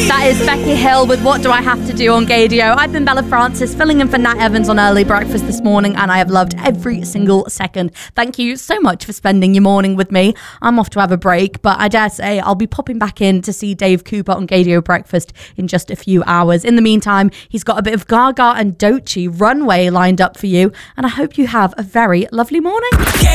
That is Becky Hill with What Do I Have to Do on Gaydio. I've been Bella Francis, filling in for Nat Evans on Early Breakfast this morning, and I have loved every single second. Thank you so much for spending your morning with me. I'm off to have a break, but I dare say I'll be popping back in to see Dave Cooper on Gaydio Breakfast in just a few hours. In the meantime, he's got a bit of Gaga and Doechii Runway lined up for you, and I hope you have a very lovely morning.